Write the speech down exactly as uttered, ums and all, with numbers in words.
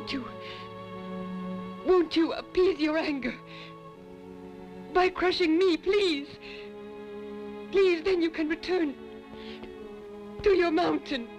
won't you, won't you appease your anger by crushing me, please? Please, then you can return to your mountain.